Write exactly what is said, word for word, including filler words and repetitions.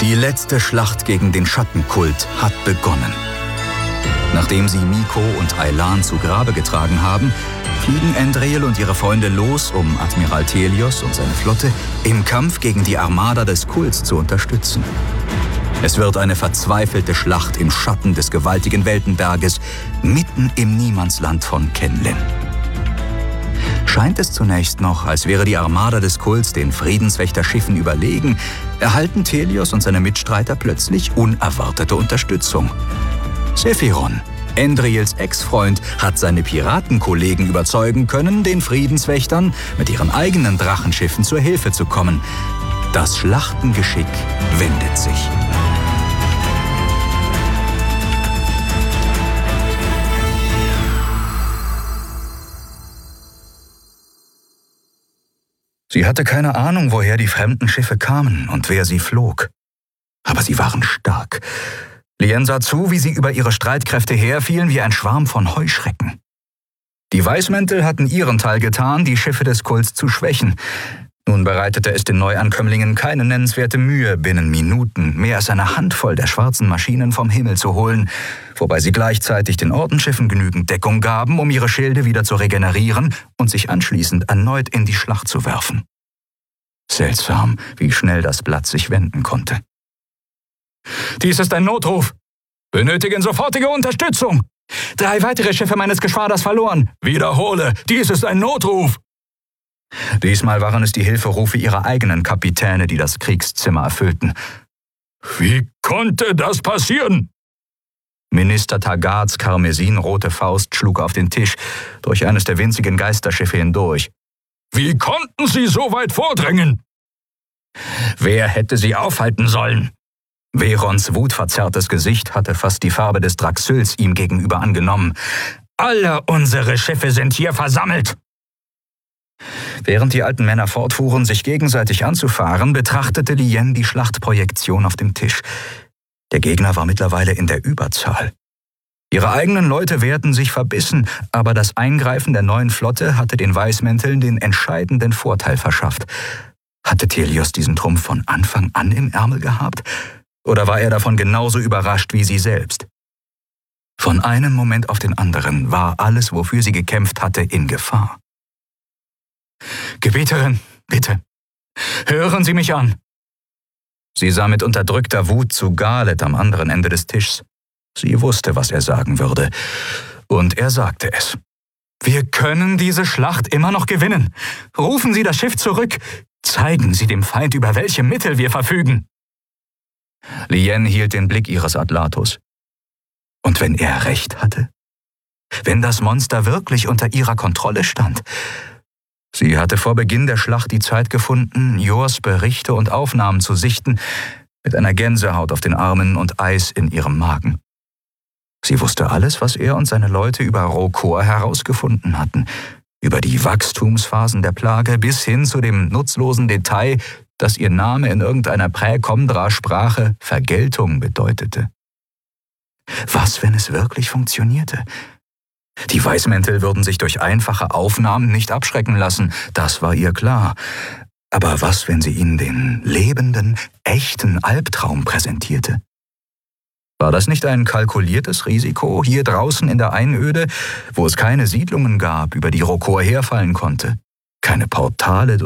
Die letzte Schlacht gegen den Schattenkult hat begonnen. Nachdem sie Miko und Aylan zu Grabe getragen haben, fliegen Andriel und ihre Freunde los, um Admiral Thelios und seine Flotte im Kampf gegen die Armada des Kults zu unterstützen. Es wird eine verzweifelte Schlacht im Schatten des gewaltigen Weltenberges, mitten im Niemandsland von Kenlin. Scheint es zunächst noch, als wäre die Armada des Kults den Friedenswächterschiffen überlegen, erhalten Thelios und seine Mitstreiter plötzlich unerwartete Unterstützung. Sephiron, Andriels Ex-Freund, hat seine Piratenkollegen überzeugen können, den Friedenswächtern mit ihren eigenen Drachenschiffen zur Hilfe zu kommen. Das Schlachtengeschick wendet sich. Sie hatte keine Ahnung, woher die fremden Schiffe kamen und wer sie flog. Aber sie waren stark. Lien sah zu, wie sie über ihre Streitkräfte herfielen wie ein Schwarm von Heuschrecken. Die Weißmäntel hatten ihren Teil getan, die Schiffe des Kults zu schwächen. Nun bereitete es den Neuankömmlingen keine nennenswerte Mühe, binnen Minuten mehr als eine Handvoll der schwarzen Maschinen vom Himmel zu holen, wobei sie gleichzeitig den Ordensschiffen genügend Deckung gaben, um ihre Schilde wieder zu regenerieren und sich anschließend erneut in die Schlacht zu werfen. Seltsam, wie schnell das Blatt sich wenden konnte. »Dies ist ein Notruf. Benötigen sofortige Unterstützung. Drei weitere Schiffe meines Geschwaders verloren. Wiederhole, dies ist ein Notruf.« Diesmal waren es die Hilferufe ihrer eigenen Kapitäne, die das Kriegszimmer erfüllten. »Wie konnte das passieren?« Minister Tagads karmesinrote Faust schlug auf den Tisch, durch eines der winzigen Geisterschiffe hindurch. »Wie konnten Sie so weit vordringen?« »Wer hätte sie aufhalten sollen?« Verons wutverzerrtes Gesicht hatte fast die Farbe des Draxyls ihm gegenüber angenommen. »Alle unsere Schiffe sind hier versammelt!« Während die alten Männer fortfuhren, sich gegenseitig anzufahren, betrachtete Lien die Schlachtprojektion auf dem Tisch. Der Gegner war mittlerweile in der Überzahl. Ihre eigenen Leute wehrten sich verbissen, aber das Eingreifen der neuen Flotte hatte den Weißmänteln den entscheidenden Vorteil verschafft. Hatte Thelios diesen Trumpf von Anfang an im Ärmel gehabt? Oder war er davon genauso überrascht wie sie selbst? Von einem Moment auf den anderen war alles, wofür sie gekämpft hatte, in Gefahr. »Gebieterin, bitte, hören Sie mich an!« Sie sah mit unterdrückter Wut zu Galet am anderen Ende des Tischs. Sie wusste, was er sagen würde. Und er sagte es. »Wir können diese Schlacht immer noch gewinnen. Rufen Sie das Schiff zurück. Zeigen Sie dem Feind, über welche Mittel wir verfügen.« Lien hielt den Blick ihres Atlatus. Und wenn er recht hatte? Wenn das Monster wirklich unter ihrer Kontrolle stand? Sie hatte vor Beginn der Schlacht die Zeit gefunden, Jors Berichte und Aufnahmen zu sichten, mit einer Gänsehaut auf den Armen und Eis in ihrem Magen. Sie wusste alles, was er und seine Leute über Rokor herausgefunden hatten, über die Wachstumsphasen der Plage bis hin zu dem nutzlosen Detail, dass ihr Name in irgendeiner Prä-Komdra-Sprache Vergeltung bedeutete. Was, wenn es wirklich funktionierte? Die Weißmäntel würden sich durch einfache Aufnahmen nicht abschrecken lassen, das war ihr klar. Aber was, wenn sie ihnen den lebenden, echten Albtraum präsentierte? War das nicht ein kalkuliertes Risiko hier draußen in der Einöde, wo es keine Siedlungen gab, über die Rokor herfallen konnte? Keine Portale,